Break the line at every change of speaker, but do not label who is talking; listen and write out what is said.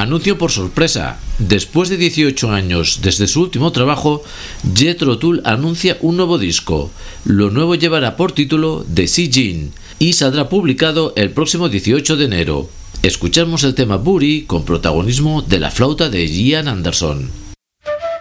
Anuncio por sorpresa. Después de 18 años desde su último trabajo, Jethro Tull anuncia un nuevo disco. Lo nuevo llevará por título The Sea Gin y saldrá publicado el próximo 18 de enero. Escuchamos el tema Booty con protagonismo de la flauta de Ian Anderson.